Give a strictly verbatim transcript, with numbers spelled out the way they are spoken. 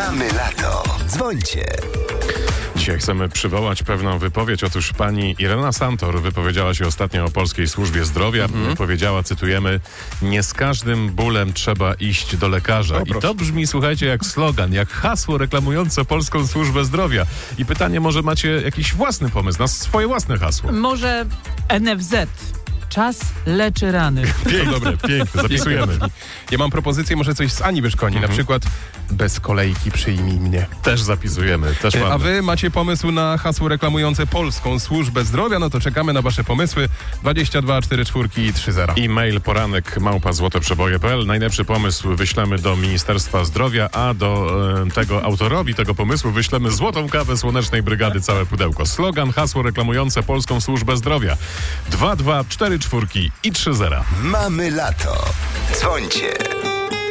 Mamy lato. Dzwońcie. Dzisiaj chcemy przywołać pewną wypowiedź. Otóż pani Irena Santor wypowiedziała się ostatnio o Polskiej Służbie Zdrowia. Mhm. Powiedziała, cytujemy, nie z każdym bólem trzeba iść do lekarza. O, I to brzmi, słuchajcie, jak slogan, jak hasło reklamujące Polską Służbę Zdrowia. I pytanie, może macie jakiś własny pomysł na swoje własne hasło? Może N F Z. Czas leczy rany. Piękne, dobre, piękne, zapisujemy. Ja mam propozycję, może coś z Ani Wyszkoni, mhm. na przykład bez kolejki przyjmij mnie. Też zapisujemy, też mamy. A wy macie pomysł na hasło reklamujące Polską Służbę Zdrowia? No to czekamy na wasze pomysły. dwadzieścia dwa cztery cztery trzy zero. E-mail poranek małpa złoteprzeboje kropka p l. Najlepszy pomysł wyślemy do Ministerstwa Zdrowia, a do e, tego autorowi tego pomysłu wyślemy złotą kawę Słonecznej Brygady, całe pudełko. Slogan, hasło reklamujące Polską Służbę Zdrowia. dwa dwa cztery cztery i trzy zero. Mamy lato. Dzwońcie.